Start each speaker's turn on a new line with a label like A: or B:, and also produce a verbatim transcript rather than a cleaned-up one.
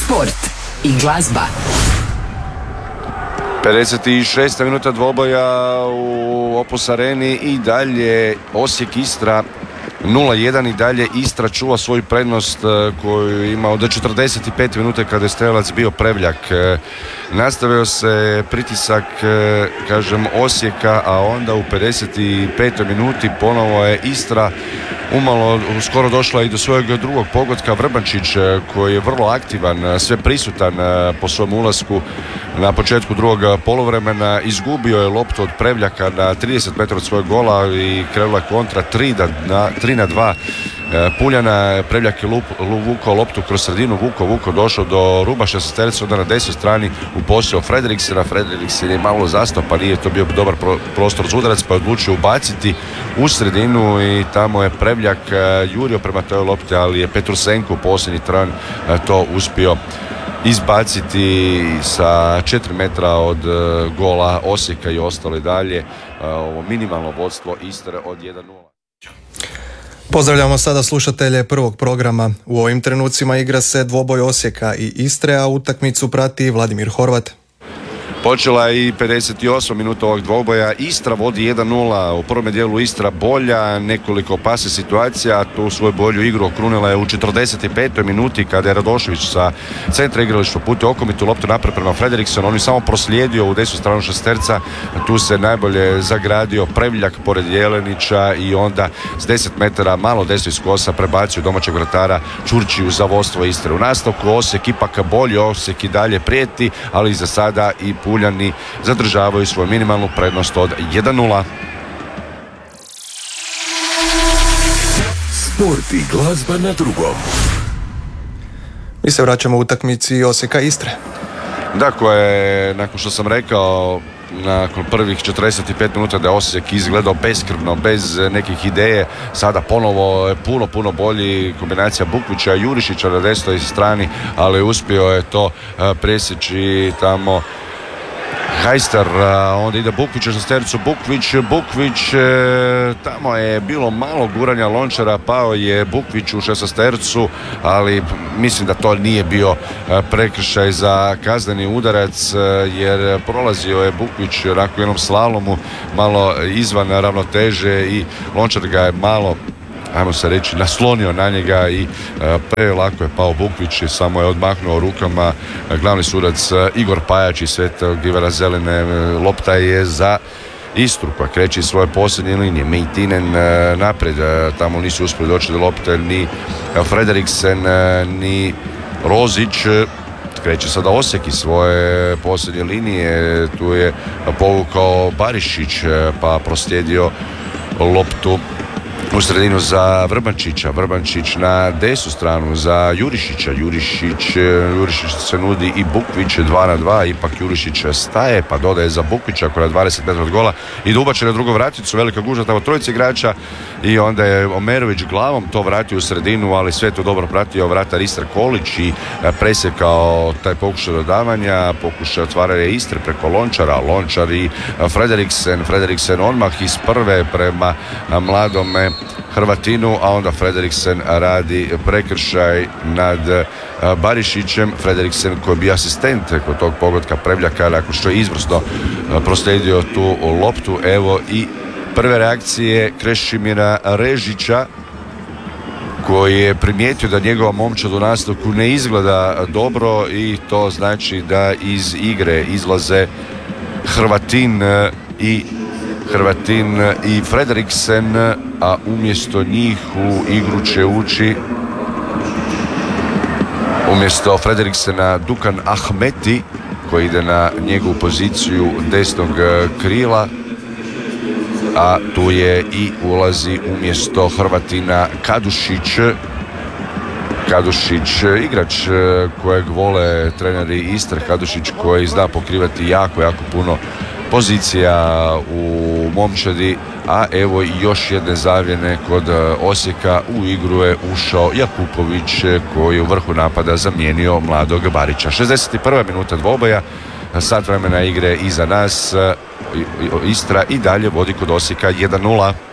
A: Sport i glazba.
B: pedeset šesta minuta dvoboja u Opus Areni i dalje Osijek Istra nula jedan i dalje Istra čuva svoju prednost koju je imao do četrdeset pete minute kada je strelac bio Prevljak. Nastavio se pritisak, kažem, Osijeka, a onda u pedeset petoj minuti ponovo je Istra umalo skoro došla i do svojeg drugog pogotka. Vrbančić, koji je vrlo aktivan, sve prisutan po svom ulasku na početku drugog poluvremena, izgubio je loptu od Prevljaka na trideset metara od svojeg gola i krenula kontra tri na dva Puljana. Prevljak je lup, vukao loptu kroz sredinu, vuko, vuko, došao do ruba šestnaest, onda na desnoj strani u posao Frederiksena. Frederiksen je malo zastao, pa nije to bio dobar pro, prostor za udarac, pa je odlučio ubaciti u sredinu i tamo je Prevljak jurio prema toj lopti, ali je Petrusenko u posljednji tran to uspio izbaciti sa četiri metra od gola Osijeka i ostali dalje. Ovo minimalno vodstvo Istre od jedan nula.
C: Pozdravljamo sada slušatelje prvog programa. U ovim trenucima igra se dvoboj Osijeka i Istre, a utakmicu prati Vladimir Horvat.
B: Počela je i pedeset osma minuta ovog dvoboja. Istra vodi jedan nula. U prvom dijelu Istra bolja, nekoliko opasnih situacija. Tu svoju bolju igru okrunila je u četrdeset petoj minuti kada je Radošević sa centra igrališta uputio okomitu loptu napred prema Frederiksenu. On je samo proslijedio u desnu stranu šesterca. Tu se najbolje zagradio Prevljak pored Jelenića i onda s deset metara malo desno iz kosa prebacio domaćeg vratara Čurčiju za vodstvo Istre. U nastavku Osijek ipak bolji, Osijek i dalje prijeti, ali za sada i Puljani zadržavaju svoju minimalnu prednost od jedan nula.
A: Sport i glazba na drugom.
C: Mi se vraćamo u utakmici Osijeka Istre.
B: Da, koje, nakon što sam rekao, nakon prvih četrdeset pet minuta da je Osijek izgledao beskrbno, bez nekih ideje, sada ponovo je puno, puno bolji. Kombinacija Bukvića i Jurišića na desnoj strani, ali uspio je to presjeći tamo Hajster, onda ide Bukvić na šestercu, Bukvić, Bukvić, tamo je bilo malo guranja Lončara, pao je Bukvić u šestercu, ali mislim da to nije bio prekršaj za kazneni udarac, jer prolazio je Bukvić onako u jednom slalomu malo izvan ravnoteže i Lončar ga je malo, ajmo se reći, naslonio na njega i prelako je pao Bukvić i samo je odmahnuo rukama glavni sudac Igor Pajač iz Svetog Ivana Zeline. Lopta je za Istru koja kreće iz svoje posljednje linije. Mejtinen napred, tamo nisu uspjeli doći do lopte ni Frederiksen ni Rozić. Kreće sada Osijek iz svoje posljednje linije, tu je povukao Barišić pa proslijedio loptu u sredinu za Vrbančića, Vrbančić na desnu stranu za Jurišića, Jurišić, Jurišić se nudi i Bukvić dva na dva, ipak Jurišić staje pa dodaje za Bukvića koji je dvadeset metara od gola i ubačen na drugu vraticu, velika gužva tamo trojice igrača i onda je Omerović glavom to vratio u sredinu, ali sve to dobro pratio vratar Istre Kolić i presjekao taj pokušaj dodavanja, pokušaj otvaranja Istre preko Lončara, Lončar i Frederiksen, Frederiksen odmah iz prve prema mladome Hrvatinu, a onda Frederiksen radi prekršaj nad Barišićem. Frederiksen koji je bio asistent kod tog pogotka Prevljaka nakon što je izvrsno proslijedio tu loptu. Evo i prve reakcije Krešimira Režića koji je primijetio da njegova momčad u nastavku ne izgleda dobro i to znači da iz igre izlaze Hrvatin i Hrvatin i Frederiksen, a umjesto njih u igru će ući umjesto Frederiksena Dukan Ahmeti koji ide na njegovu poziciju desnog krila, a tu je i ulazi umjesto Hrvatina Kadušić. Kadušić, igrač kojeg vole treneri Istre, Kadušić koji zna pokrivati jako, jako puno pozicija u momčadi, a evo i još jedne zamjene kod Osijeka. U igru je ušao Jakupović koji je u vrhu napada zamijenio mladog Barića. šezdeset prva minuta dvoboja, sat vremena igre iza nas. Istra i dalje vodi kod Osijeka jedan nula.